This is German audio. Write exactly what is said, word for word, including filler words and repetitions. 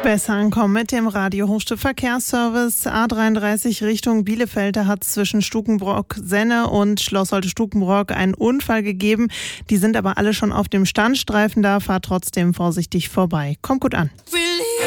Besser ankommen mit dem Radio Hochstift-Verkehrsservice. A dreiunddreißig Richtung Bielefeld, da hat es zwischen Stukenbrock-Senne und Schloss Holte-Stukenbrock einen Unfall gegeben. Die sind aber alle schon auf dem Standstreifen da. Fahrt trotzdem vorsichtig vorbei. Kommt gut an.